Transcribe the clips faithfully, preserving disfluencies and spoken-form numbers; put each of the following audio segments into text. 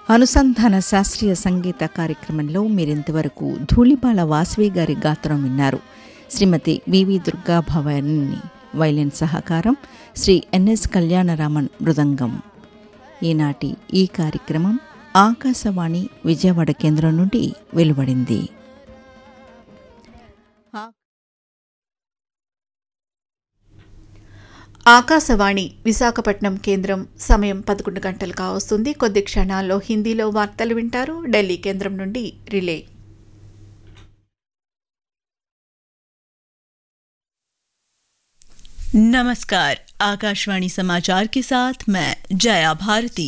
అనుసంధాన శాస్త్రీయ సంగీత కార్యక్రమంలో మీరింతవరకు ధూళిపాల వాసవి గారి గాత్రం విన్నారు. శ్రీమతి వివి దుర్గా భవాని వైలిన్ సహకారం, శ్రీ ఎన్ఎస్ కళ్యాణరామన్ మృదంగం. ఈనాటి ఈ కార్యక్రమం ఆకాశవాణి విజయవాడ కేంద్రం నుండి వెలువడింది. ఆకాశవాణి విశాఖపట్నం కేంద్రం. సమయం పదకొండు గంటలు కావస్తుంది. కొద్ది క్షణాల్లో హిందీలో వార్తలు వింటారు. ఢిల్లీ కేంద్రం నుండి రిలే. नमस्कार, आकाशवाणी समाचार के साथ मैं जया भारती।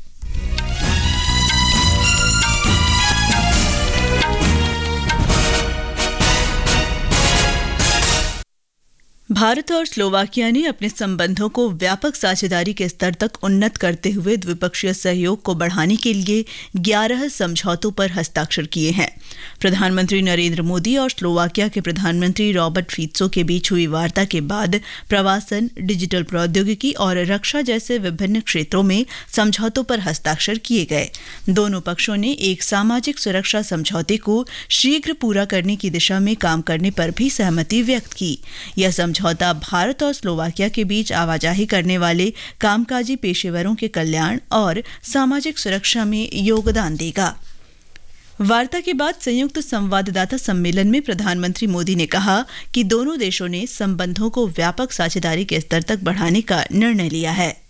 भारत और स्लोवाकिया ने अपने संबंधों को व्यापक साझेदारी के स्तर तक उन्नत करते हुए द्विपक्षीय सहयोग को बढ़ाने के लिए ग्यारह समझौतों पर हस्ताक्षर किए हैं। प्रधानमंत्री नरेंद्र मोदी और स्लोवाकिया के प्रधानमंत्री रॉबर्ट फीत्सो के बीच हुई वार्ता के बाद प्रवासन, डिजिटल प्रौद्योगिकी और रक्षा जैसे विभिन्न क्षेत्रों में समझौतों पर हस्ताक्षर किए गए। दोनों पक्षों ने एक सामाजिक सुरक्षा समझौते को शीघ्र पूरा करने की दिशा में काम करने पर भी सहमति व्यक्त की। यह समझौता भारत और स्लोवाकिया के बीच आवाजाही करने वाले कामकाजी पेशेवरों के कल्याण और सामाजिक सुरक्षा में योगदान देगा। वार्ता के बाद संयुक्त संवाददाता सम्मेलन में प्रधानमंत्री मोदी ने कहा कि दोनों देशों ने संबंधों को व्यापक साझेदारी के स्तर तक बढ़ाने का निर्णय लिया है।